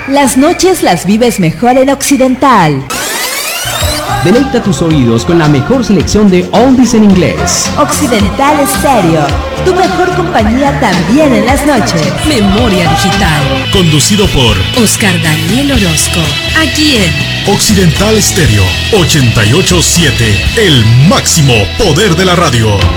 Las noches las vives mejor en Occidental. Deleita tus oídos con la mejor selección de oldies en inglés. Occidental Stereo, tu mejor compañía también en las noches. Memoria Digital. Conducido por Oscar Daniel Orozco. Aquí en Occidental Stereo 88.7, el máximo poder de la radio.